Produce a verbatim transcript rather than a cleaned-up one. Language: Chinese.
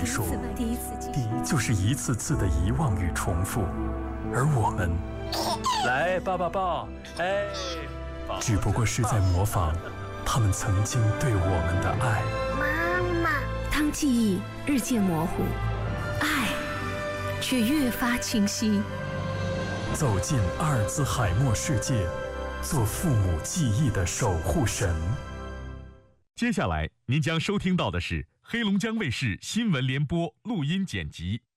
数， 第一次第就是一次次的遗忘与重复，而我们，来抱抱抱，哎，只不过是在模仿他们曾经对我们的爱。 妈妈，当记忆日渐模糊，爱却越发清晰。 走进阿尔兹海默世界，做父母记忆的守护神。 接下来您将收听到的是黑龙江卫视新闻联播录音剪辑。